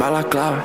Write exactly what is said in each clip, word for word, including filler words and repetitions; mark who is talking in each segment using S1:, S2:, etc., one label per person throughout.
S1: Balaklava.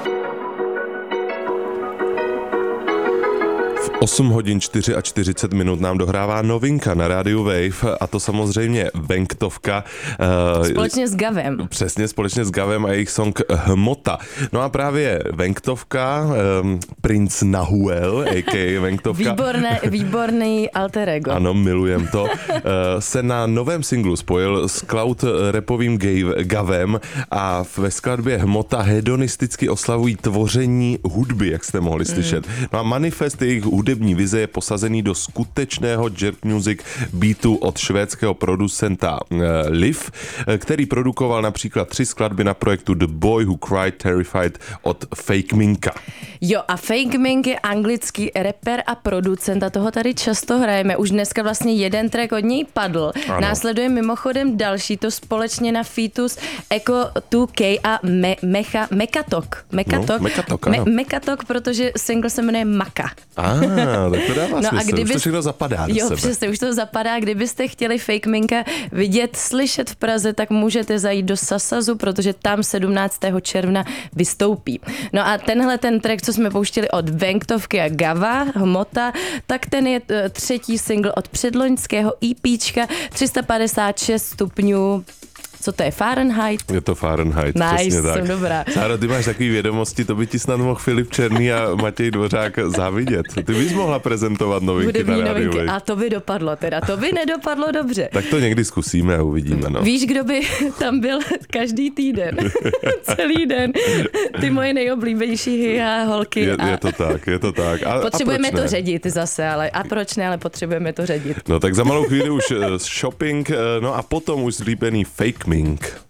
S2: osm hodin čtyřicet čtyři minut nám dohrává novinka na rádiu Wave, a to samozřejmě Venktovka.
S3: Společně s Gavem.
S2: Přesně, společně s Gavem a jejich song Hmota. No a právě Venktovka, um, Prince Nahuel, a k a. Venktovka.
S3: Výborné, výborný alter ego.
S2: Ano, milujem to. Se na novém singlu spojil s cloud rapovým Gavem a ve skladbě Hmota hedonisticky oslavují tvoření hudby, jak jste mohli slyšet. No a manifest jejich hudební vize je posazený do skutečného jerk music beatu od švédského producenta Liv, který produkoval například tři skladby na projektu The Boy Who Cried Terrified od Fake Minka.
S3: Jo, a Fake Mink je anglický rapper a producent a toho tady často hrajeme. Už dneska vlastně jeden track od něj padl. Ano. Následuje mimochodem další, to společně na featu s Echo two K a Me- Mecha- Mekatok. Mekatok.
S2: No, Mekatok, ano.
S3: Me- Mekatok, protože single se jmenuje Maka.
S2: Ah, tak to dává
S3: no
S2: smysl.
S3: A
S2: už to všechno zapadá do
S3: jo,
S2: sebe.
S3: přesně, už to zapadá. Kdybyste chtěli Fake Minka vidět, slyšet v Praze, tak můžete zajít do Sasazu, protože tam sedmnáctého června vystoupí. No a tenhle ten track, co jsme pouštěli od Venktovky a Gava, Hmota, tak ten je třetí single od předloňského EPčka tři sta padesát šest stupňů. Co to je? Fahrenheit?
S2: Je to Fahrenheit,
S3: nice,
S2: přesně tak.
S3: Jsem dobrá.
S2: Sáro, ty máš takový vědomosti, to by ti snad mohl Filip Černý a Matěj Dvořák závidět. Ty bys mohla prezentovat novinky
S3: Hudební
S2: na rádiu.
S3: novinky. A to by dopadlo teda, to by nedopadlo dobře.
S2: Tak to někdy zkusíme a uvidíme, no.
S3: Víš, kdo by tam byl každý týden? Celý den. Ty moje nejoblíbenější hyha holky.
S2: Je,
S3: a
S2: je to tak, je to tak. A,
S3: potřebujeme
S2: a proč
S3: to
S2: ne?
S3: ředit zase, ale a proč ne, ale potřebujeme to ředit.
S2: No tak za malou chvíli už uh, shopping, uh, no a potom už zlíbený Fake Mink.